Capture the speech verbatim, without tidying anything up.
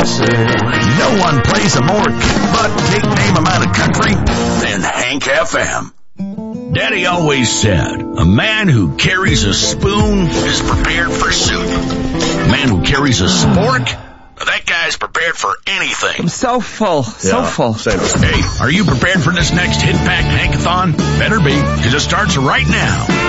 Classic. No one plays a more kick-butt, big-name amount of country than Hank F M. Daddy always said, a man who carries a spoon is prepared for soup. A man who carries a spork, that guy's prepared for anything. I'm so full, so Yeah, full. same. Hey, are you prepared for this next Hit Pack Hankathon? Better be, because it starts right now.